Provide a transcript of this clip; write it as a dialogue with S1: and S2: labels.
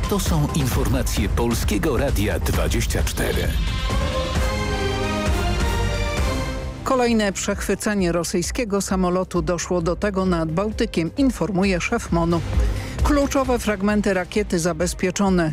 S1: To są informacje Polskiego Radia 24.
S2: Kolejne przechwycenie rosyjskiego samolotu doszło do tego nad Bałtykiem, informuje szef MON-u. Kluczowe fragmenty rakiety zabezpieczone.